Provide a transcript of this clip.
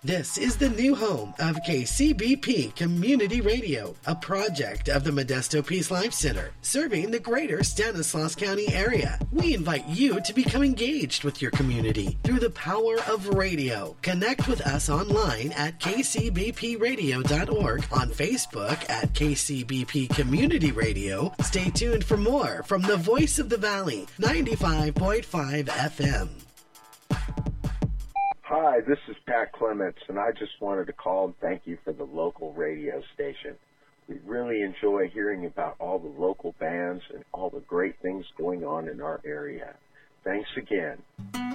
This is the new home of KCBP Community Radio, a project of the Modesto Peace Life Center, serving the greater Stanislaus County area. We invite you to become engaged with your community through the power of radio. Connect with us online at kcbpradio.org, on Facebook at KCBP Community Radio. Stay tuned for more from the Voice of the Valley, 95.5 FM. Hi, this is Pat Clements, and I just wanted to call and thank you for the local radio station. We really enjoy hearing about all the local bands and all the great things going on in our area. Thanks again.